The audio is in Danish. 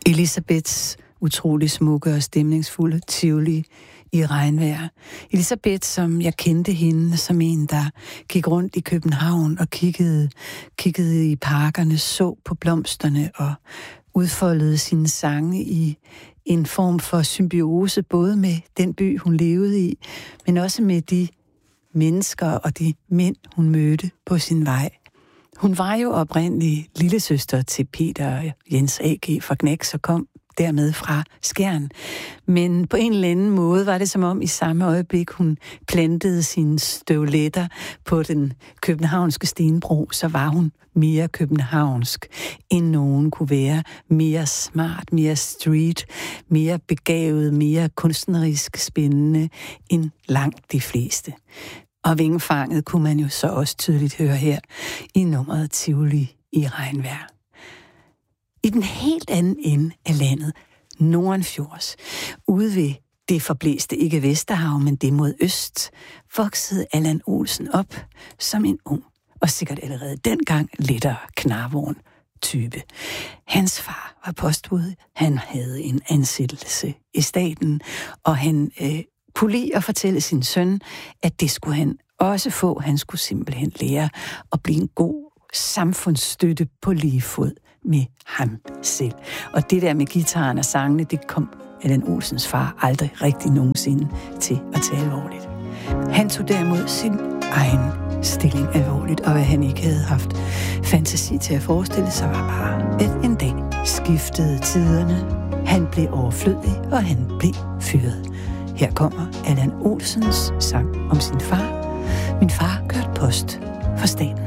Elisabeths utrolig smukke og stemningsfulde Tivoli i regnvejr. Elisabeth, som jeg kendte hende som en, der gik rundt i København og kiggede i parkerne, så på blomsterne og udfoldede sine sange i en form for symbiose, både med den by, hun levede i, men også med de mennesker og de mænd, hun mødte på sin vej. Hun var jo oprindelig lillesøster til Peter og Jens A.G. fra Knæks og kom dermed fra Skjern. Men på en eller anden måde var det som om i samme øjeblik, hun plantede sine støvletter på den københavnske stenbro, så var hun mere københavnsk, end nogen kunne være. Mere smart, mere street, mere begavet, mere kunstnerisk spændende end langt de fleste. Og vingefanget kunne man jo så også tydeligt høre her i nummeret Tivoli i regnvejr. I den helt anden ende af landet, Nordenfjords, ude ved det forblæste ikke Vesterhav, men det mod øst, voksede Allan Olsen op som en ung og sikkert allerede dengang lettere knarvogn type. Hans far var postbud, han havde en ansættelse i staten, og han kunne lide at fortælle sin søn, at det skulle han også få. Han skulle simpelthen lære at blive en god samfundsstøtte på lige fod med ham selv. Og det der med gitaren og sangene, det kom Allan Olsens far aldrig rigtig nogensinde til at tage alvorligt. Han tog derimod sin egen stilling alvorligt, og hvad han ikke havde haft fantasi til at forestille sig, var bare, at en dag skiftede tiderne. Han blev overflødig, og han blev fyret. Her kommer Allan Olsens sang om sin far. Min far kørte post for staten.